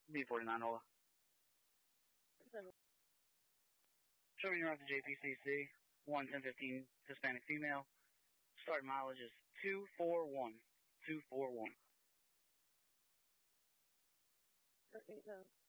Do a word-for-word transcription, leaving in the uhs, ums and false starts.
B forty-nine, Ola. Showing you around the J P C C, one ten fifteen Hispanic female. Start mileage is two four one. two four one. Okay, no.